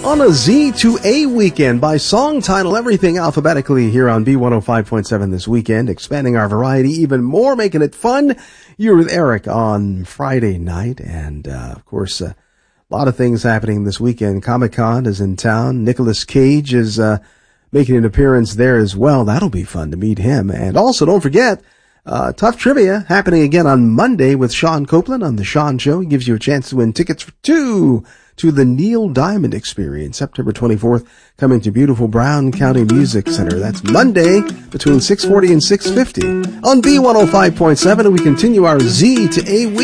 On a Z to A weekend by song title, everything alphabetically here on B105.7 this weekend, expanding our variety even more, making it fun. You're with Eric on Friday night, and of course, a lot of things happening this weekend. Comic-Con is in town. Nicolas Cage is making an appearance there as well. That'll be fun to meet him. And also, don't forget, Tough Trivia happening again on Monday with Sean Copeland on The Sean Show. He gives you a chance to win tickets for two to the Neil Diamond Experience, September 24th, coming to beautiful Brown County Music Center. That's Monday between 6:40 and 6:50 on B105.7, and we continue our Z to A week.